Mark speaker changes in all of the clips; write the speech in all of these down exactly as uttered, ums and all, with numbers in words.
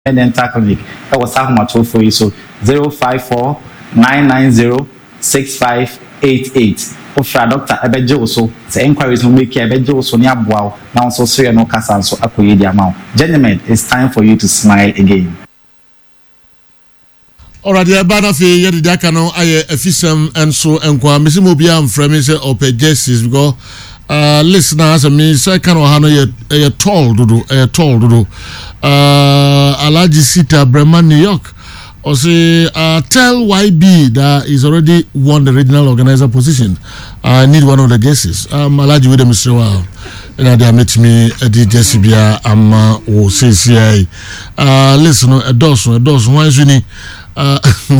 Speaker 1: dental clinic ɛwɔ saa ahomatorofoɔ yi so zero five four nine nine zero six five eight eight. Ofra doctor ɛbɛgye wo so sɛ inquiries no make ɛbɛgye wo so ne aboa wo na nso so yɛ no kasa nso akɔyɛ di ama wo. Gentlemen, it's time for you to smile again.
Speaker 2: Already abana fe yedi daka no aye efisem enso enkwa mesi mo bia mfra me say ope justice because uh listeners me say kan o ha no ye ye tall dodo ye tall dodo uh Alaji Sita Bremen New York or say uh tell Y B that is already won the regional organizer position. I uh, need one of the justices. Um Alaji with the Mister Wow. And they met me at the Jessibia ama o C C I. Uh listen a dozen a dozen one is Uh,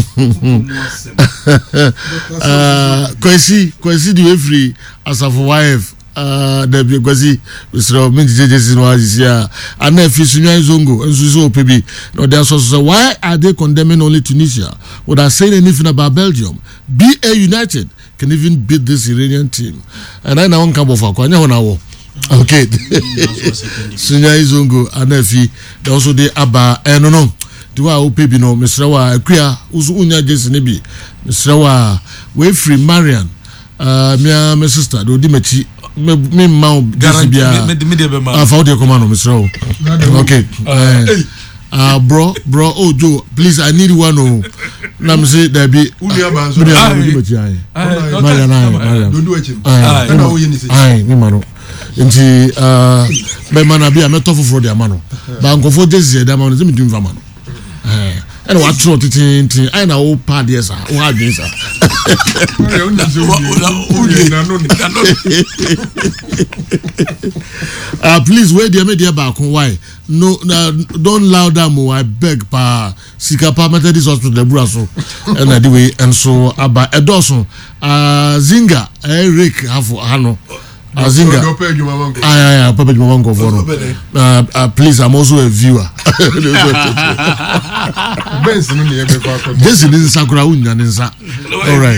Speaker 2: uh, Kwesi, Kwesi the free as of wife. Uh, the Kwesi, Mister Minty Jason was here, and if you see Zongo and Suzo Pebi, no, they also say, why are they condemning only Tunisia without saying anything about Belgium? B A United can even beat this Iranian team, and I now come off a corner on our. Okay, Sunya Zongo and Efi, they also they Abba, and no, no. Tiwa opebi no Misrawa akua uzu unya jesi nebi Misrawa we free Marian uh my my sister do di machi me ma jesi bia ah fa odi komano Misrawa. Okay uh bro bro oh Joe please I need one oh na me say there be uni abanzo di machi ai Marian ai Marian do do echi ai na wo yini say ai ni mano nti uh be mana bia me tofo di amano ba nkofo jesi da amano zemi dim amano. And what sort of thing? I know part yes, what is that? Please wait the media back. Why? No, uh, don't allow them. I beg, pa. Sikapa Methodist Hospital, Brasso, and anyway, and so about a dozen. Uh, Zinga, Eric, have Hano. Azinga, I am Papa Jumango for uh, uh, please, I'm also a viewer. This is Sakura Union. All right.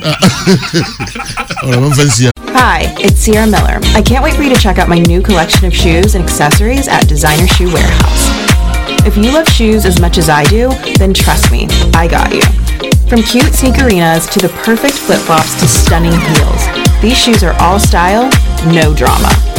Speaker 3: Hi, it's Sierra Miller. I can't wait for you to check out my new collection of shoes and accessories at Designer Shoe Warehouse. If you love shoes as much as I do, then trust me, I got you. From cute sneakerinas to the perfect flip-flops to stunning heels, these shoes are all style, no drama.